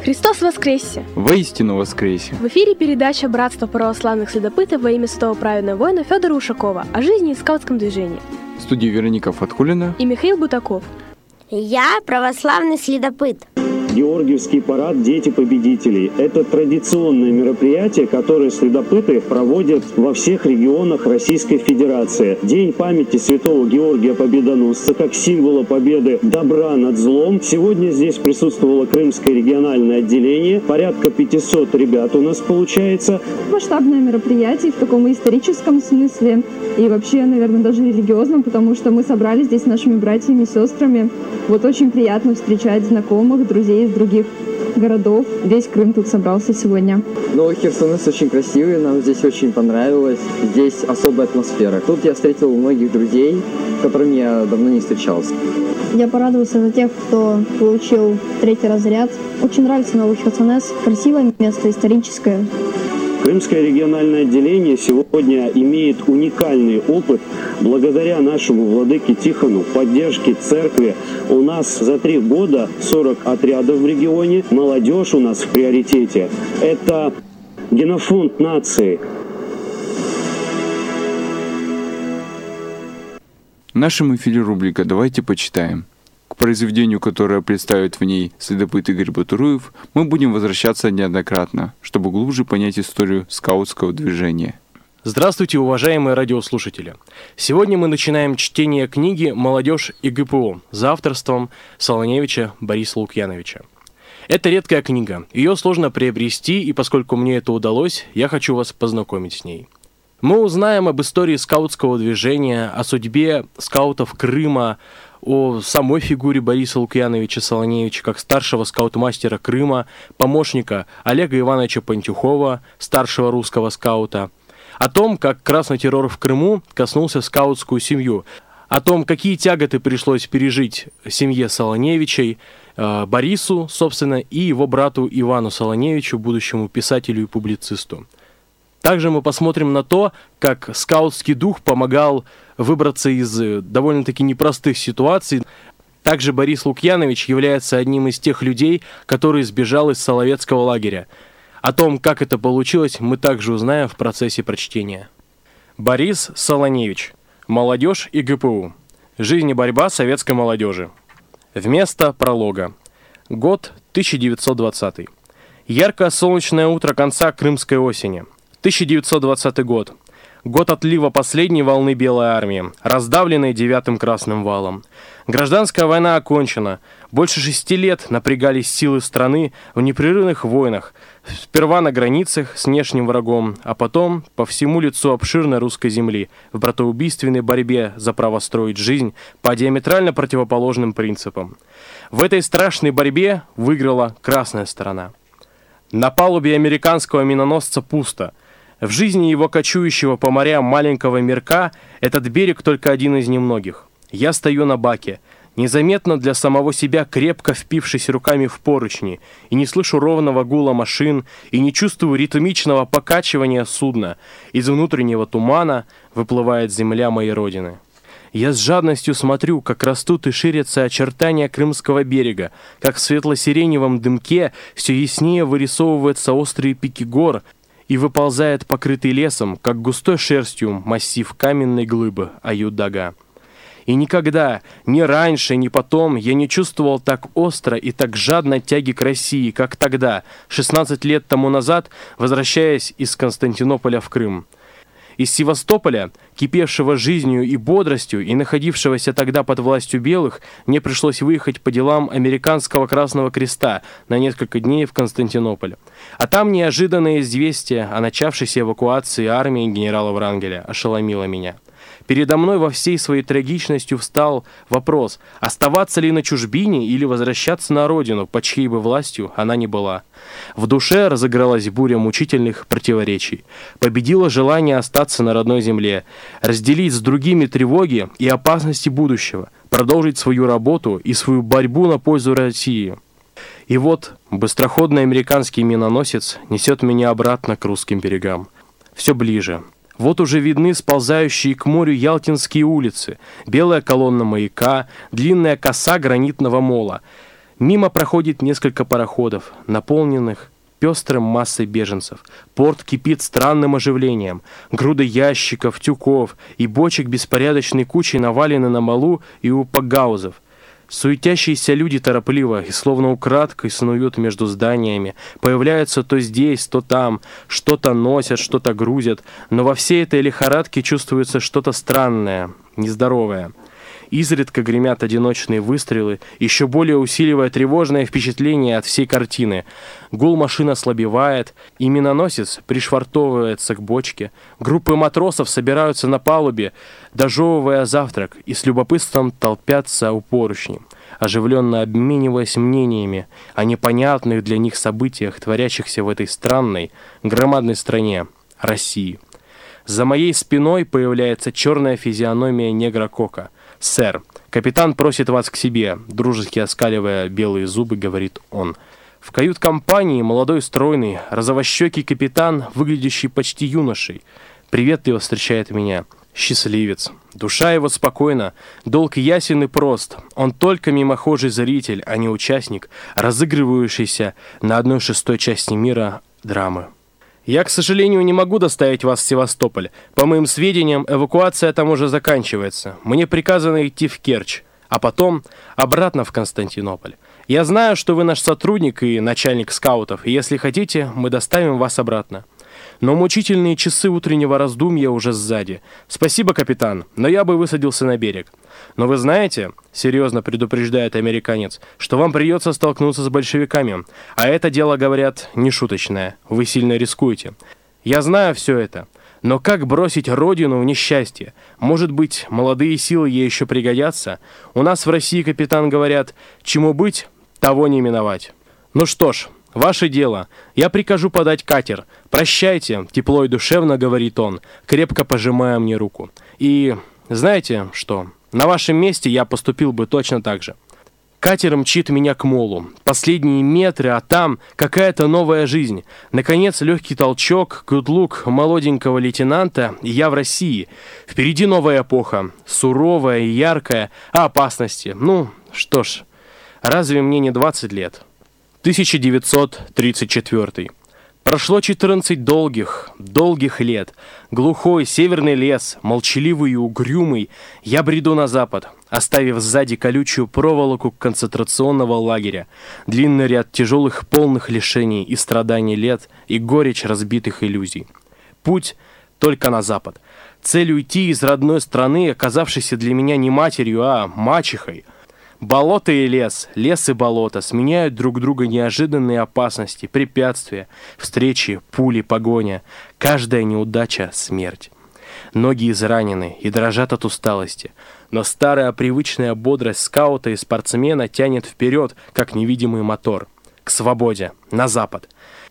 Христос воскресе! Воистину воскресе! В эфире передача «Братство православных следопытов» во имя святого праведного воина Федора Ушакова о жизни и скаутском движении. В студии Вероника Фаткулина и Михаил Бутаков. Я православный следопыт. Георгиевский парад «Дети победителей» – это традиционное мероприятие, которое следопыты проводят во всех регионах Российской Федерации. День памяти святого Георгия Победоносца как символа победы добра над злом. Сегодня здесь присутствовало Крымское региональное отделение. Порядка 500 ребят у нас получается. Масштабное мероприятие в таком историческом смысле и вообще, наверное, даже религиозном, потому что мы собрались здесь с нашими братьями и сестрами. Вот очень приятно встречать знакомых, друзей из других городов. Весь Крым тут собрался сегодня. Херсонес очень красивый, нам здесь очень понравилось. Здесь особая атмосфера. Тут я встретил многих друзей, с которыми я давно не встречался. Я порадовался за тех, кто получил 3-й разряд. Очень нравится Новый Херсонес. Красивое место, историческое. Крымское региональное отделение сегодня имеет уникальный опыт. Благодаря нашему владыке Тихону, поддержке церкви, у нас за 3 года 40 отрядов в регионе. Молодежь у нас в приоритете. Это генофонд нации. В нашем эфире рубрика «Давайте почитаем». К произведению, которое представит в ней следопыт Игорь Батуруев, мы будем возвращаться неоднократно, чтобы глубже понять историю скаутского движения. Здравствуйте, уважаемые радиослушатели! Сегодня мы начинаем чтение книги «Молодежь и ГПО» за авторством Солоневича Бориса Лукьяновича. Это редкая книга, ее сложно приобрести, и поскольку мне это удалось, я хочу вас познакомить с ней. Мы узнаем об истории скаутского движения, о судьбе скаутов Крыма, о самой фигуре Бориса Лукьяновича Солоневича как старшего скаут-мастера Крыма, помощника Олега Ивановича Пантюхова, старшего русского скаута, о том, как красный террор в Крыму коснулся скаутскую семью, о том, какие тяготы пришлось пережить семье Солоневичей, Борису, собственно, и его брату Ивану Солоневичу, будущему писателю и публицисту. Также мы посмотрим на то, как скаутский дух помогал выбраться из довольно-таки непростых ситуаций. Также Борис Лукьянович является одним из тех людей, который сбежал из Соловецкого лагеря. О том, как это получилось, мы также узнаем в процессе прочтения. Борис Солоневич. Молодежь и ГПУ. Жизнь и борьба советской молодежи. Вместо пролога. Год 1920. Яркое солнечное утро конца крымской осени. 1920 год. Год отлива последней волны Белой армии, раздавленной 9-м Красным валом. Гражданская война окончена. Больше 6 лет напрягались силы страны в непрерывных войнах. Сперва на границах с внешним врагом, а потом по всему лицу обширной русской земли в братоубийственной борьбе за право строить жизнь по диаметрально противоположным принципам. В этой страшной борьбе выиграла красная сторона. На палубе американского миноносца пусто. В жизни его кочующего по морям маленького мирка этот берег только один из немногих. Я стою на баке, незаметно для самого себя крепко впившись руками в поручни, и не слышу ровного гула машин, и не чувствую ритмичного покачивания судна. Из внутреннего тумана выплывает земля моей родины. Я с жадностью смотрю, как растут и ширятся очертания Крымского берега, как в светло-сиреневом дымке все яснее вырисовываются острые пики гор, и выползает покрытый лесом, как густой шерстью, массив каменной глыбы Аюдага. И никогда, ни раньше, ни потом я не чувствовал так остро и так жадно тяги к России, как тогда, 16 лет тому назад, возвращаясь из Константинополя в Крым. Из Севастополя, кипевшего жизнью и бодростью и находившегося тогда под властью белых, мне пришлось выехать по делам американского Красного Креста на несколько дней в Константинополь. А там неожиданное известие о начавшейся эвакуации армии генерала Врангеля ошеломило меня. Передо мной во всей своей трагичностью встал вопрос, оставаться ли на чужбине или возвращаться на родину, под чьей бы властью она ни была. В душе разыгралась буря мучительных противоречий. Победило желание остаться на родной земле, разделить с другими тревоги и опасности будущего, продолжить свою работу и свою борьбу на пользу России. И вот быстроходный американский миноносец несет меня обратно к русским берегам. Все ближе. Вот уже видны сползающие к морю Ялтинские улицы, белая колонна маяка, длинная коса гранитного мола. Мимо проходит несколько пароходов, наполненных пестрым массой беженцев. Порт кипит странным оживлением. Груды ящиков, тюков и бочек беспорядочной кучей навалены на малу и у пакгаузов. Суетящиеся люди торопливо и словно украдкой снуют между зданиями, появляются то здесь, то там, что-то носят, что-то грузят, но во всей этой лихорадке чувствуется что-то странное, нездоровое. Изредка гремят одиночные выстрелы, еще более усиливая тревожное впечатление от всей картины. Гул машин ослабевает, и миноносец пришвартовывается к бочке. Группы матросов собираются на палубе, дожевывая завтрак, и с любопытством толпятся у поручней, оживленно обмениваясь мнениями о непонятных для них событиях, творящихся в этой странной, громадной стране России. За моей спиной появляется черная физиономия негра Кока. «Сэр, капитан просит вас к себе», — дружески оскаливая белые зубы, говорит он. В кают-компании молодой, стройный, розовощекий капитан, выглядящий почти юношей, приветливо встречает меня. Счастливец. Душа его спокойна, долг ясен и прост. Он только мимохожий зритель, а не участник, разыгрывающийся на 1/6 части мира драмы. «Я, к сожалению, не могу доставить вас в Севастополь. По моим сведениям, эвакуация там уже заканчивается. Мне приказано идти в Керчь, а потом обратно в Константинополь. Я знаю, что вы наш сотрудник и начальник скаутов, и если хотите, мы доставим вас обратно. Но мучительные часы утреннего раздумья уже сзади. Спасибо, капитан, но я бы высадился на берег. Но вы знаете, серьезно предупреждает американец, что вам придется столкнуться с большевиками. А это дело, говорят, не шуточное. Вы сильно рискуете. Я знаю все это. Но как бросить родину в несчастье? Может быть, молодые силы ей еще пригодятся? У нас в России, капитан, говорят, чему быть, того не миновать. Ну что ж, ваше дело. Я прикажу подать катер. Прощайте, тепло и душевно, говорит он, крепко пожимая мне руку. И знаете что? На вашем месте я поступил бы точно так же. Катер мчит меня к молу. Последние метры, а там какая-то новая жизнь. Наконец, легкий толчок, гудлук молоденького лейтенанта, и я в России. Впереди новая эпоха, суровая и яркая, а опасности. Ну, что ж, разве мне не 20 лет? 1934. Прошло 14 долгих лет. Глухой северный лес, молчаливый и угрюмый, я бреду на запад, оставив сзади колючую проволоку концентрационного лагеря, длинный ряд тяжелых полных лишений и страданий лет и горечь разбитых иллюзий. Путь только на запад. Цель уйти из родной страны, оказавшейся для меня не матерью, а мачехой. Болото и лес, лес и болото сменяют друг друга неожиданные опасности, препятствия, встречи, пули, погоня. Каждая неудача — смерть. Ноги изранены и дрожат от усталости, но старая привычная бодрость скаута и спортсмена тянет вперед, как невидимый мотор, к свободе, на запад.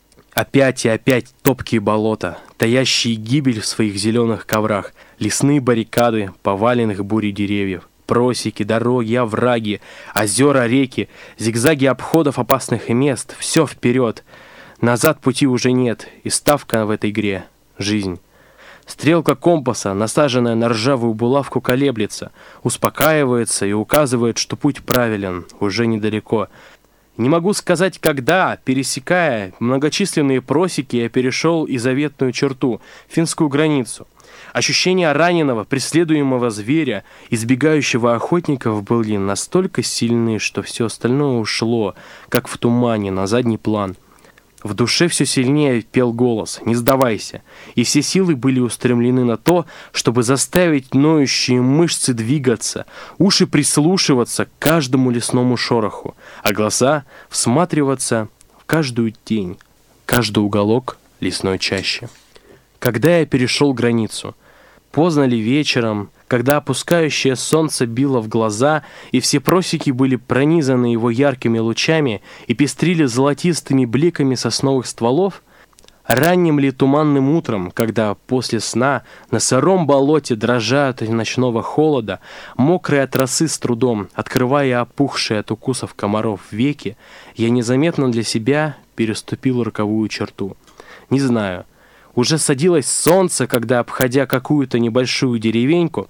Опять и опять топкие болота, таящие гибель в своих зеленых коврах, лесные баррикады поваленных бурей деревьев. Просеки, дороги, овраги, озера, реки, зигзаги обходов опасных мест. Все вперед. Назад пути уже нет, и ставка в этой игре — жизнь. Стрелка компаса, насаженная на ржавую булавку, колеблется, успокаивается и указывает, что путь правилен, уже недалеко. Не могу сказать, когда, пересекая многочисленные просеки, я перешел и заветную черту, финскую границу. Ощущение раненого, преследуемого зверя, избегающего охотников были настолько сильны, что все остальное ушло, как в тумане, на задний план. В душе все сильнее пел голос «Не сдавайся», и все силы были устремлены на то, чтобы заставить ноющие мышцы двигаться, уши прислушиваться к каждому лесному шороху, а глаза всматриваться в каждую тень, каждый уголок лесной чащи. Когда я перешел границу? Поздно ли вечером, когда опускающее солнце било в глаза, и все просеки были пронизаны его яркими лучами и пестрили золотистыми бликами сосновых стволов? Ранним ли туманным утром, когда после сна на сыром болоте дрожа от ночного холода, мокрые от росы с трудом, открывая опухшие от укусов комаров веки, я незаметно для себя переступил роковую черту? Не знаю. Уже садилось солнце, когда, обходя какую-то небольшую деревеньку,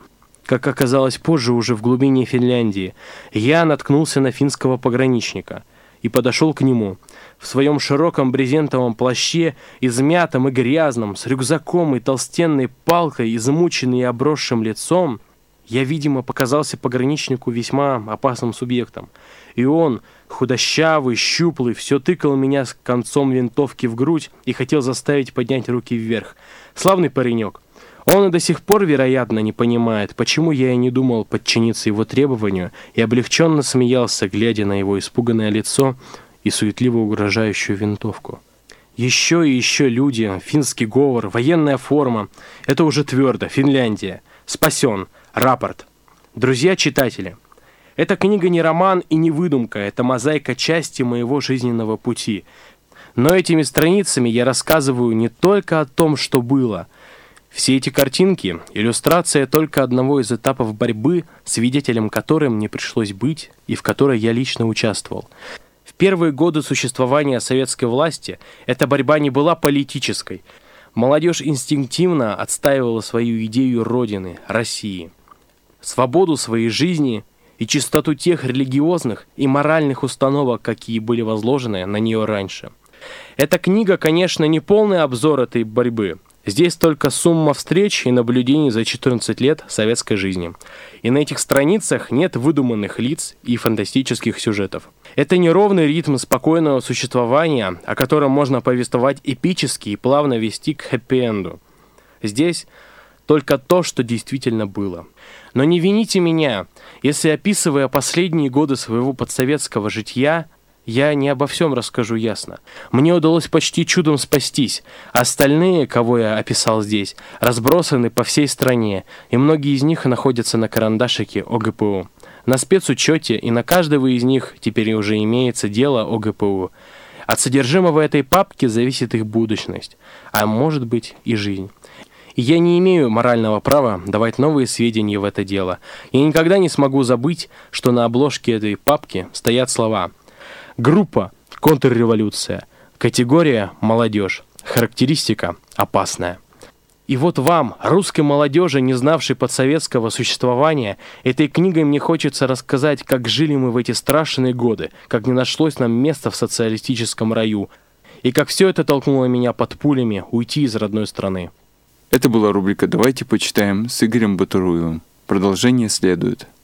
как оказалось позже уже в глубине Финляндии, я наткнулся на финского пограничника и подошел к нему. В своем широком брезентовом плаще, измятом и грязном, с рюкзаком и толстенной палкой, измученный и обросшим лицом, я, видимо, показался пограничнику весьма опасным субъектом. И он, худощавый, щуплый, все тыкал меня с концом винтовки в грудь и хотел заставить поднять руки вверх. Славный паренек. Он и до сих пор, вероятно, не понимает, почему я и не думал подчиниться его требованию, и облегченно смеялся, глядя на его испуганное лицо и суетливо угрожающую винтовку. Еще и еще люди, финский говор, военная форма. Это уже твердо. Финляндия. Спасен. Рапорт. Друзья-читатели, эта книга не роман и не выдумка, это мозаика части моего жизненного пути. Но этими страницами я рассказываю не только о том, что было. Все эти картинки – иллюстрация только одного из этапов борьбы, свидетелем которой мне пришлось быть и в которой я лично участвовал. В первые годы существования советской власти эта борьба не была политической. Молодежь инстинктивно отстаивала свою идею Родины, России, свободу своей жизни и чистоту тех религиозных и моральных установок, какие были возложены на нее раньше. Эта книга, конечно, не полный обзор этой борьбы. Здесь только сумма встреч и наблюдений за 14 лет советской жизни. И на этих страницах нет выдуманных лиц и фантастических сюжетов. Это неровный ритм спокойного существования, о котором можно повествовать эпически и плавно вести к хэппи-энду. Здесь только то, что действительно было. Но не вините меня, если, описывая последние годы своего подсоветского житья, я не обо всем расскажу ясно. Мне удалось почти чудом спастись. Остальные, кого я описал здесь, разбросаны по всей стране, и многие из них находятся на карандашике ОГПУ. На спецучете, и на каждого из них теперь уже имеется дело ОГПУ. От содержимого этой папки зависит их будущность, а может быть и жизнь. И я не имею морального права давать новые сведения в это дело. Я никогда не смогу забыть, что на обложке этой папки стоят слова: группа «Контрреволюция», категория «Молодежь», характеристика «Опасная». И вот вам, русской молодежи, не знавшей подсоветского существования, этой книгой мне хочется рассказать, как жили мы в эти страшные годы, как не нашлось нам места в социалистическом раю, и как все это толкнуло меня под пулями уйти из родной страны. Это была рубрика «Давайте почитаем» с Игорем Батуруевым. Продолжение следует.